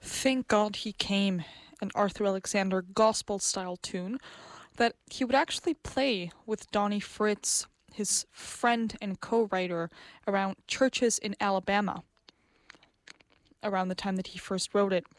Thank God He Came, an Arthur Alexander gospel-style tune that he would actually play with Donnie Fritz, his friend and co-writer, around churches in Alabama around the time that he first wrote it.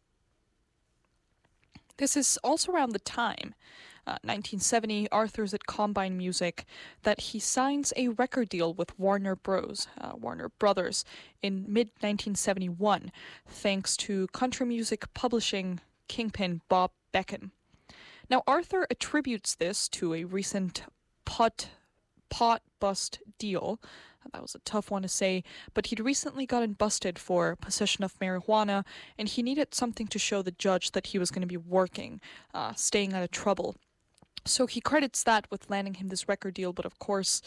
This is also around the time, 1970, Arthur's at Combine Music, that he signs a record deal with Warner Brothers, in mid-1971, thanks to country music publishing kingpin Bob Beckham. Now, Arthur attributes this to a recent pot bust deal. That was a tough one to say, but he'd recently gotten busted for possession of marijuana, and he needed something to show the judge that he was going to be working, staying out of trouble. So he credits that with landing him this record deal, but of course,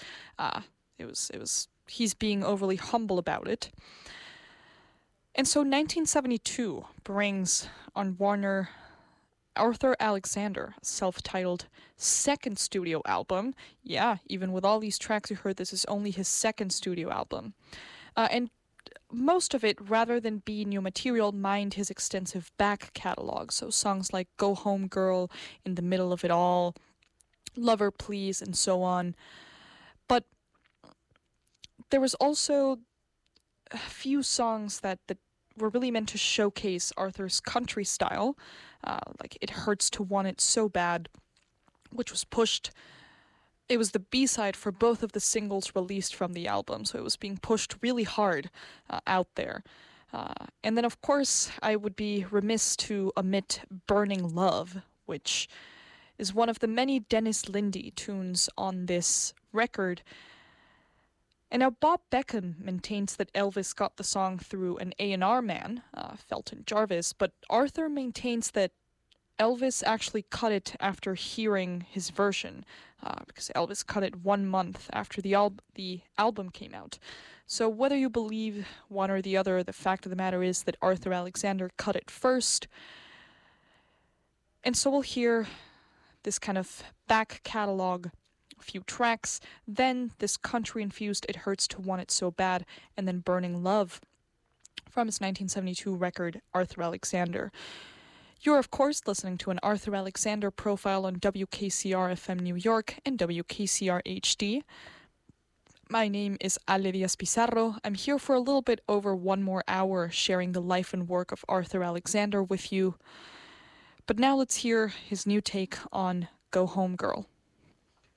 he's being overly humble about it. And so 1972 brings on Warner Arthur Alexander, self-titled second studio album. Yeah, even with all these tracks you heard, this is only his second studio album. And most of it, rather than be new material, mined his extensive back catalog. So songs like Go Home Girl, In the Middle of It All, Lover Please, and so on. But there was also a few songs that were really meant to showcase Arthur's country style, like It Hurts to Want It So Bad, which was pushed. It was the B-side for both of the singles released from the album, so it was being pushed really hard out there. And then, of course, I would be remiss to omit Burning Love, which is one of the many Dennis Lindy tunes on this record. And now Bob Beckham maintains that Elvis got the song through an A&R man, Felton Jarvis, but Arthur maintains that Elvis actually cut it after hearing his version, because Elvis cut it 1 month after the album came out. So whether you believe one or the other, the fact of the matter is that Arthur Alexander cut it first. And so we'll hear this kind of back catalog, a few tracks, then this country-infused It Hurts to Want It So Bad, and then Burning Love from his 1972 record, Arthur Alexander. You're, of course, listening to an Arthur Alexander profile on WKCR FM New York and WKCR HD. My name is Ale Diaz Pizarro. I'm here for a little bit over 1 more hour sharing the life and work of Arthur Alexander with you. But now let's hear his new take on Go Home Girl.